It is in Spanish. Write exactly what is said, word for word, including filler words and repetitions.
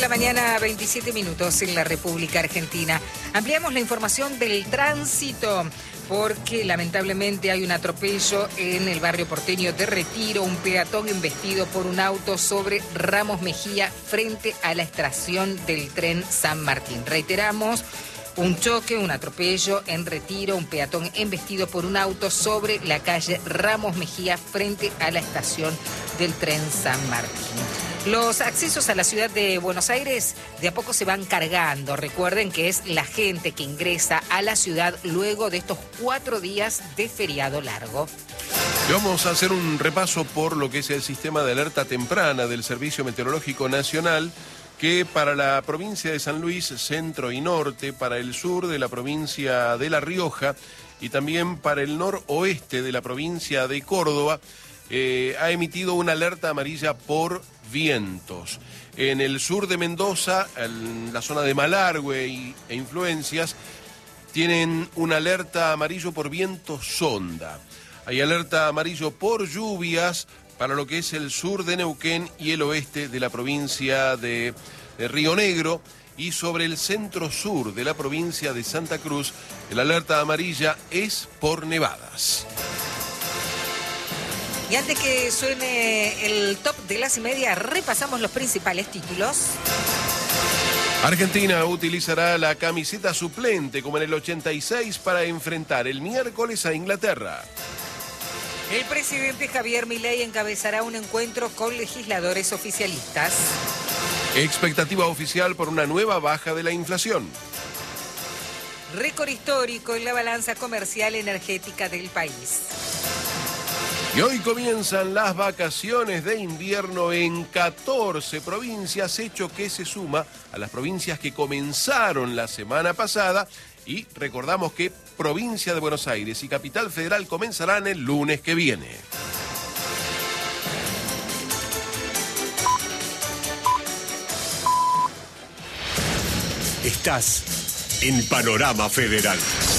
la mañana, veintisiete minutos en la República Argentina. Ampliamos la información del tránsito porque lamentablemente hay un atropello en el barrio porteño de Retiro, un peatón embestido por un auto sobre Ramos Mejía frente a la estación del tren San Martín. Reiteramos, un choque, un atropello en Retiro, un peatón embestido por un auto sobre la calle Ramos Mejía frente a la estación del tren San Martín. Los accesos a la ciudad de Buenos Aires de a poco se van cargando. Recuerden que es la gente que ingresa a la ciudad luego de estos cuatro días de feriado largo. Y vamos a hacer un repaso por lo que es el sistema de alerta temprana del Servicio Meteorológico Nacional, que para la provincia de San Luis, centro y norte, para el sur de la provincia de La Rioja y también para el noroeste de la provincia de Córdoba, eh, ha emitido una alerta amarilla por vientos. En el sur de Mendoza, en la zona de Malargüe y, e influencias, tienen una alerta amarillo por viento sonda. Hay alerta amarillo por lluvias para lo que es el sur de Neuquén y el oeste de la provincia de, de Río Negro, y sobre el centro sur de la provincia de Santa Cruz, el alerta amarilla es por nevadas. Y antes que suene el top de las y media, repasamos los principales títulos. Argentina utilizará la camiseta suplente como en el ochenta y seis para enfrentar el miércoles a Inglaterra. El presidente Javier Milei encabezará un encuentro con legisladores oficialistas. Expectativa oficial por una nueva baja de la inflación. Récord histórico en la balanza comercial energética del país. Y hoy comienzan las vacaciones de invierno en catorce provincias, hecho que se suma a las provincias que comenzaron la semana pasada. Y recordamos que provincia de Buenos Aires y Capital Federal comenzarán el lunes que viene. Estás en Panorama Federal.